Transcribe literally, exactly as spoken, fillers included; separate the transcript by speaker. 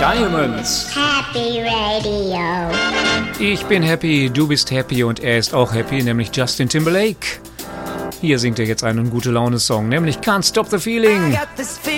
Speaker 1: Diamonds.
Speaker 2: Happy Radio.
Speaker 1: Ich bin happy, du bist happy und er ist auch happy, nämlich Justin Timberlake. Hier singt er jetzt einen Gute-Laune-Song, nämlich Can't Stop the Feeling.